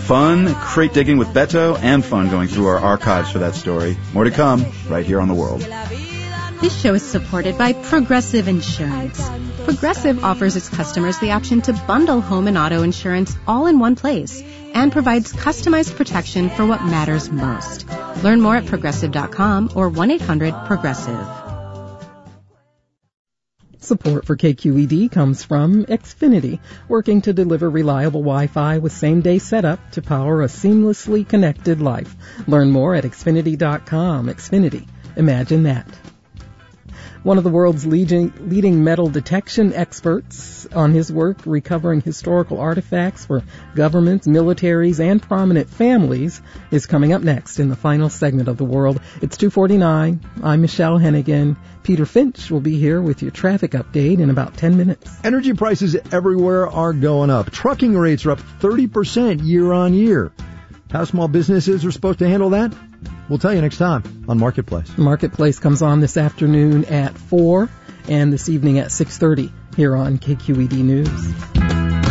fun crate digging with Beto and fun going through our archives for that story. More to come right here on The World. This show is supported by Progressive Insurance. Progressive offers its customers the option to bundle home and auto insurance all in one place and provides customized protection for what matters most. Learn more at Progressive.com or 1-800-PROGRESSIVE. Support for KQED comes from Xfinity, working to deliver reliable Wi-Fi with same-day setup to power a seamlessly connected life. Learn more at Xfinity.com. Xfinity. Imagine that. One of the world's leading metal detection experts on his work recovering historical artifacts for governments, militaries, and prominent families is coming up next in the final segment of The World. It's 2:49. I'm Michelle Hennigan. Peter Finch will be here with your traffic update in about 10 minutes. Energy prices everywhere are going up. Trucking rates are up 30% year on year. How small businesses are supposed to handle that? We'll tell you next time on Marketplace. Marketplace comes on this afternoon at 4 and this evening at 6:30 here on KQED News.